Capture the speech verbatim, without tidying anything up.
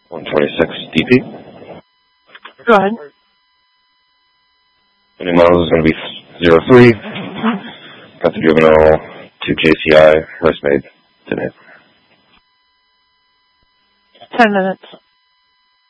one twenty-six D P. Go ahead. The new model is going to be zero three. Got the juvenile to J C I, first made today. Ten minutes.